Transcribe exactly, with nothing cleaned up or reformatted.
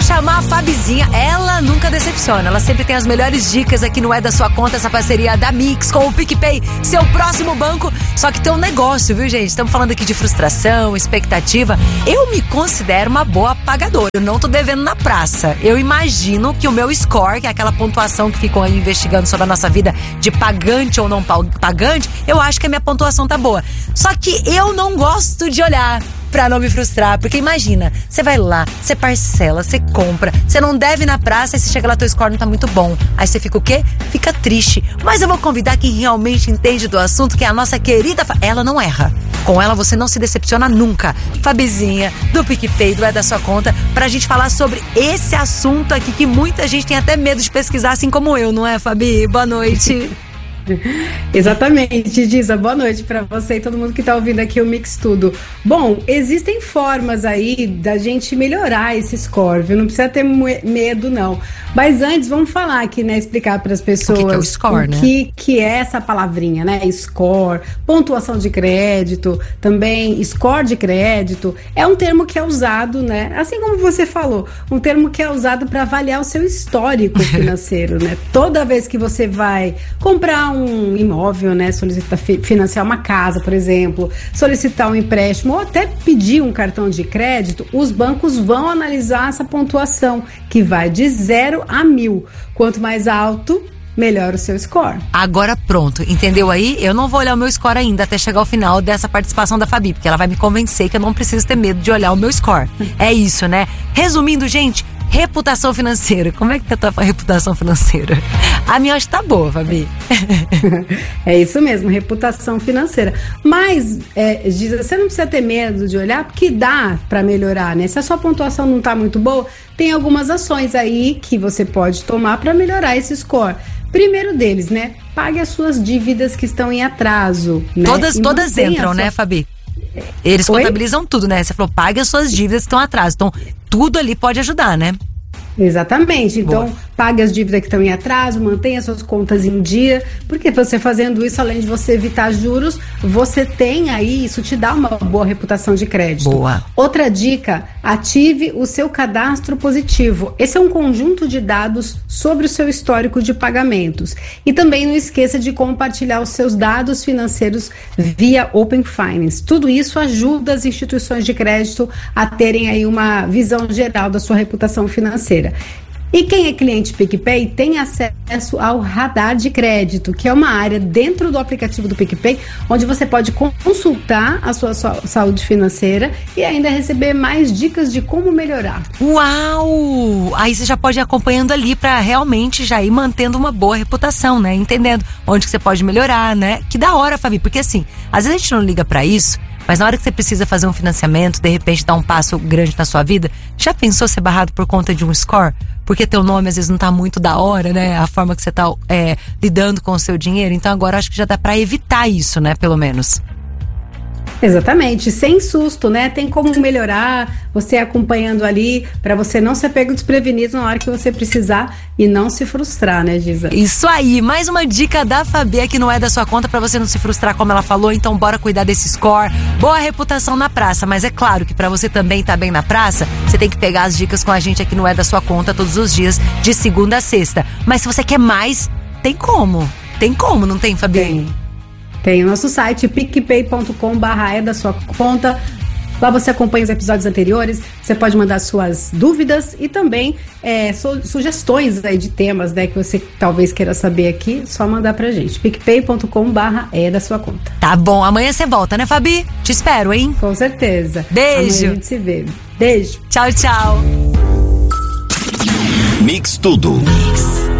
chamar a Fabizinha, ela nunca decepciona. Ela sempre tem as melhores dicas aqui no É da Sua Conta, essa parceria da Mix com o PicPay, seu próximo banco. Só que tem um negócio, viu, gente? Estamos falando aqui de frustração, expectativa. Eu me considero uma boa pagadora. Eu não tô devendo na praça. Eu imagino que o meu score, que é aquela pontuação que ficam aí investigando sobre a nossa vida de pagante ou não pagante, eu acho que a minha pontuação tá boa. Só que eu não gosto de olhar pra não me frustrar, porque imagina, você vai lá, você parcela, você compra, você não deve na praça, e você chega lá, teu score não tá muito bom. Aí você fica o quê? Fica triste. Mas eu vou convidar quem realmente entende do assunto, que é a nossa querida Fa... Ela não erra. Com ela você não se decepciona nunca. Fabizinha, do PicPay, do É da Sua Conta, pra gente falar sobre esse assunto aqui que muita gente tem até medo de pesquisar, assim como eu, não é, Fabi? Boa noite. Exatamente, Giza, boa noite para você e todo mundo que tá ouvindo aqui o Mix Tudo. Bom, existem formas aí da gente melhorar esse score, viu? Não precisa ter medo, não. Mas antes, vamos falar aqui, né? Explicar para as pessoas o que, que é o score, o né? que, que é essa palavrinha, né? Score, pontuação de crédito, também score de crédito. É um termo que é usado, né? Assim como você falou, um termo que é usado para avaliar o seu histórico financeiro, né? Toda vez que você vai comprar um um imóvel, né, solicitar financiar uma casa, por exemplo, solicitar um empréstimo ou até pedir um cartão de crédito, os bancos vão analisar essa pontuação, que vai de zero a mil. Quanto mais alto, melhor o seu score. Agora pronto, entendeu aí? Eu não vou olhar o meu score ainda até chegar ao final dessa participação da Fabi, porque ela vai me convencer que eu não preciso ter medo de olhar o meu score. É isso, né? Resumindo, gente, reputação financeira. Como é que tá a tua reputação financeira? A minha acho que tá boa, Fabi. É isso mesmo, reputação financeira. Mas, é, Giza, você não precisa ter medo de olhar, porque dá pra melhorar, né? Se a sua pontuação não tá muito boa, tem algumas ações aí que você pode tomar pra melhorar esse score. Primeiro deles, né? Pague as suas dívidas que estão em atraso. Né? Todas, todas entram, sua... né, Fabi? Eles Oi? contabilizam tudo, né? Você falou, pague as suas dívidas que estão atrás. Então, tudo ali pode ajudar, né? Exatamente. Então, Boa. pague as dívidas que estão em atraso, mantenha suas contas em dia, porque você fazendo isso, além de você evitar juros, você tem aí, isso te dá uma boa reputação de crédito. Boa. Outra dica, ative o seu cadastro positivo. Esse é um conjunto de dados sobre o seu histórico de pagamentos. E também não esqueça de compartilhar os seus dados financeiros via Open Finance. Tudo isso ajuda as instituições de crédito a terem aí uma visão geral da sua reputação financeira. E quem é cliente PicPay tem acesso ao radar de crédito, que é uma área dentro do aplicativo do PicPay, onde você pode consultar a sua saúde financeira e ainda receber mais dicas de como melhorar. Uau! Aí você já pode ir acompanhando ali para realmente já ir mantendo uma boa reputação, né? Entendendo onde que você pode melhorar, né? Que da hora, Fabi, porque assim, às vezes a gente não liga para isso, mas na hora que você precisa fazer um financiamento, de repente dar um passo grande na sua vida, já pensou ser barrado por conta de um score? Porque teu nome às vezes não tá muito da hora, né? A forma que você tá é, lidando com o seu dinheiro. Então agora acho que já dá pra evitar isso, né? Pelo menos. Exatamente, sem susto, né? Tem como melhorar, você acompanhando ali, para você não ser pego desprevenido na hora que você precisar e não se frustrar, né, Giza? Isso aí, mais uma dica da Fabi que não é da sua conta para você não se frustrar, como ela falou. Então bora cuidar desse score, boa reputação na praça. Mas é claro que para você também estar tá bem na praça, você tem que pegar as dicas com a gente aqui no É da Sua Conta todos os dias, de segunda a sexta. Mas se você quer mais, tem como, tem como, não tem, Fabi? Tem. Tem o nosso site picpay ponto com barra é da sua conta. Lá você acompanha os episódios anteriores, você pode mandar suas dúvidas e também é, su- sugestões aí de temas, né, que você talvez queira saber aqui, só mandar pra gente. picpay ponto com barra é da sua conta. Tá bom, amanhã você volta, né, Fabi? Te espero, hein? Com certeza. Beijo. Amanhã a gente se vê. Beijo. Tchau, tchau. Mix Tudo. Mix.